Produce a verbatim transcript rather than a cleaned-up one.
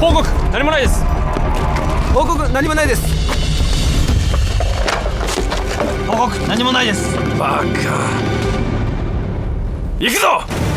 報告何もないです。 報告何もないです。 報告何もないです。 バカ。行くぞ。